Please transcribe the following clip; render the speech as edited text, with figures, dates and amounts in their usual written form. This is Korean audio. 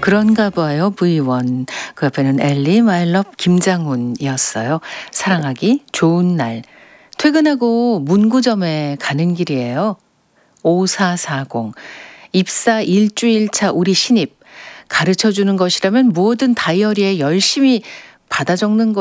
그런가 봐요. V1. 그 앞에는 엘리, 마일럽, 김장훈이었어요. 사랑하기 좋은 날. 퇴근하고 문구점에 가는 길이에요. 5440. 입사 일주일 차 우리 신입. 가르쳐주는 것이라면 뭐든 다이어리에 열심히 받아 적는